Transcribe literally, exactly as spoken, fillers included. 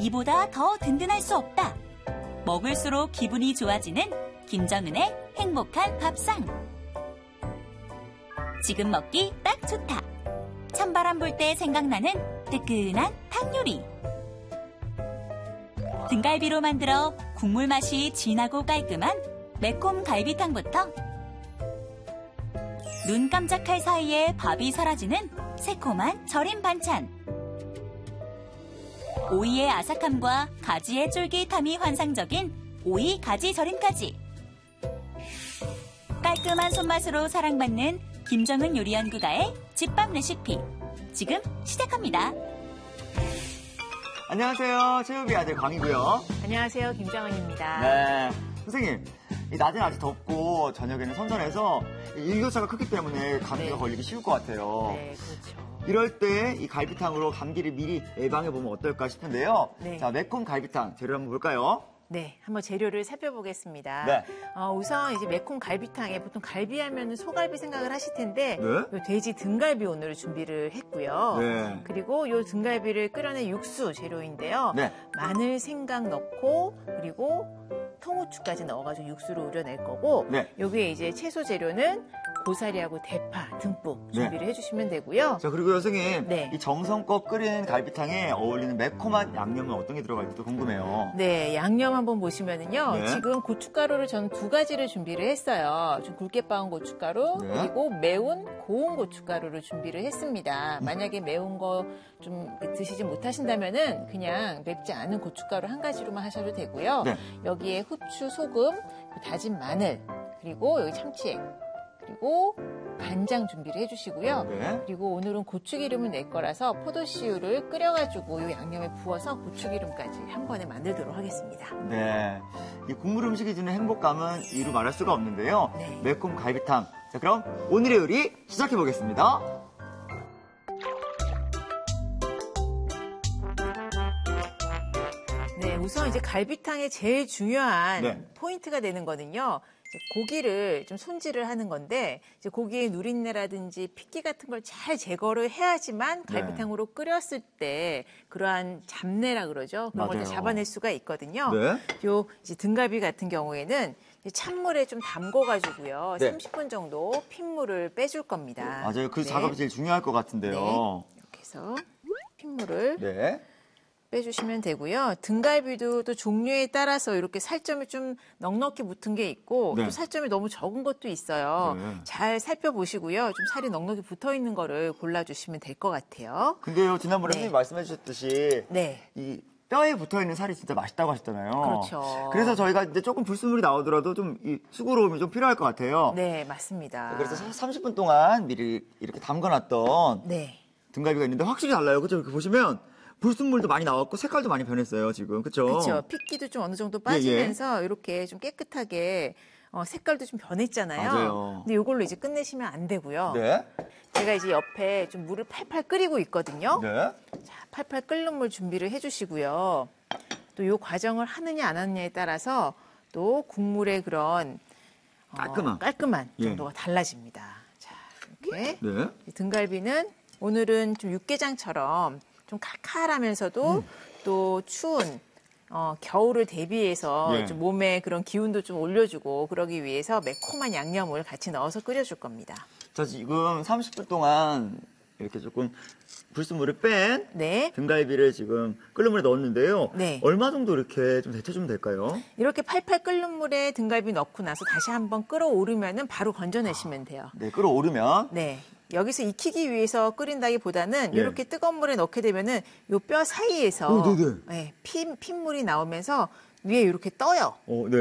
이보다 더 든든할 수 없다. 먹을수록 기분이 좋아지는 김정은의 행복한 밥상. 지금 먹기 딱 좋다. 찬바람 불 때 생각나는 뜨끈한 탕 요리. 등갈비로 만들어 국물 맛이 진하고 깔끔한 매콤 갈비탕부터 눈 깜짝할 사이에 밥이 사라지는 새콤한 절임 반찬. 오이의 아삭함과 가지의 쫄깃함이 환상적인 오이 가지 절임까지. 깔끔한 손맛으로 사랑받는 김정은 요리연구가의 집밥 레시피. 지금 시작합니다. 안녕하세요. 체육의 아들 광이고요. 안녕하세요. 김정은입니다. 네. 선생님, 이 낮에는 아주 덥고 저녁에는 선선해서 일교차가 크기 때문에 감기가 네. 걸리기 쉬울 것 같아요. 네, 그렇죠. 이럴 때 이 갈비탕으로 감기를 미리 예방해보면 어떨까 싶은데요. 네. 자, 매콤 갈비탕 재료 한번 볼까요? 네, 한번 재료를 살펴보겠습니다. 네. 어, 우선 이제 매콤 갈비탕에 보통 갈비하면 소갈비 생각을 하실 텐데 네. 요 돼지 등갈비 오늘 준비를 했고요. 네. 그리고 요 등갈비를 끓여낸 육수 재료인데요. 네. 마늘, 생강 넣고 그리고 통후추까지 넣어가지고 육수를 우려낼 거고 네. 여기에 이제 채소 재료는 고사리하고 대파 듬뿍 네. 준비를 해주시면 되고요. 자, 그리고 선생님, 네. 이 정성껏 끓인 갈비탕에 어울리는 매콤한 양념은 어떤 게 들어갈지도 궁금해요. 네, 양념 한번 보시면은요. 네. 지금 고춧가루를 저는 두 가지를 준비를 했어요. 좀 굵게 빻은 고춧가루 네. 그리고 매운 고운 고춧가루를 준비를 했습니다. 만약에 매운 거 좀 드시지 못하신다면은 그냥 맵지 않은 고춧가루 한 가지로만 하셔도 되고요. 네. 여기에 후추, 소금, 다진 마늘 그리고 여기 참치액 그리고 간장 준비를 해주시고요. 네. 그리고 오늘은 고추기름을 낼 거라서 포도씨유를 끓여가지고 이 양념에 부어서 고추기름까지 한 번에 만들도록 하겠습니다. 네. 이 국물 음식이 주는 행복감은 이루 말할 수가 없는데요. 네. 매콤 갈비탕. 자, 그럼 오늘의 요리 시작해 보겠습니다. 네, 우선 이제 갈비탕의 제일 중요한 네. 포인트가 되는 거는요. 이제 고기를 좀 손질을 하는 건데 이제 고기의 누린내라든지 핏기 같은 걸 잘 제거를 해야지만 갈비탕으로 네. 끓였을 때 그러한 잡내라 그러죠. 그런 걸 다 맞아요. 잡아낼 수가 있거든요. 네. 요 이제 등갈비 같은 경우에는 찬물에 좀 담궈가지고요. 네. 삼십 분 정도 핏물을 빼줄 겁니다. 맞아요. 그 네. 작업이 제일 중요할 것 같은데요. 네. 이렇게 해서 핏물을 네. 빼주시면 되고요. 등갈비도 또 종류에 따라서 이렇게 살점이 좀 넉넉히 붙은 게 있고 네. 또 살점이 너무 적은 것도 있어요. 네. 잘 살펴보시고요. 좀 살이 넉넉히 붙어 있는 거를 골라주시면 될 것 같아요. 근데요, 지난번에 네. 선생님 말씀해 주셨듯이 네. 이 뼈에 붙어 있는 살이 진짜 맛있다고 하셨잖아요. 그렇죠. 그래서 저희가 이제 조금 불순물이 나오더라도 좀 이 수고로움이 좀 필요할 것 같아요. 네, 맞습니다. 그래서 삼십 분 동안 미리 이렇게 담가놨던 네. 등갈비가 있는데 확실히 달라요. 그죠? 이렇게 보시면 불순물도 많이 나왔고 색깔도 많이 변했어요, 지금. 그쵸? 그렇죠. 핏기도 좀 어느 정도 빠지면서 이렇게 좀 깨끗하게 어, 색깔도 좀 변했잖아요. 맞아요. 근데 이걸로 이제 끝내시면 안 되고요. 네. 제가 이제 옆에 좀 물을 팔팔 끓이고 있거든요. 네. 자, 팔팔 끓는 물 준비를 해주시고요. 또 이 과정을 하느냐 안 하느냐에 따라서 또 국물의 그런 어, 깔끔함. 깔끔한 예. 정도가 달라집니다. 자, 이렇게 네. 이 등갈비는 오늘은 좀 육개장처럼 좀 칼칼하면서도 음. 또 추운 어, 겨울을 대비해서 예. 좀 몸에 그런 기운도 좀 올려주고 그러기 위해서 매콤한 양념을 같이 넣어서 끓여줄 겁니다. 자, 지금 삼십 분 동안 이렇게 조금 불순물을 뺀 네. 등갈비를 지금 끓는 물에 넣었는데요. 네. 얼마 정도 이렇게 좀 데쳐주면 될까요? 이렇게 팔팔 끓는 물에 등갈비 넣고 나서 다시 한번 끓어오르면은 바로 건져내시면 돼요. 네, 끓어오르면. 네. 여기서 익히기 위해서 끓인다기보다는 예. 이렇게 뜨거운 물에 넣게 되면은 요 뼈 사이에서 오, 네네. 네, 핏, 핏물이 나오면서 위에 이렇게 떠요. 어, 네.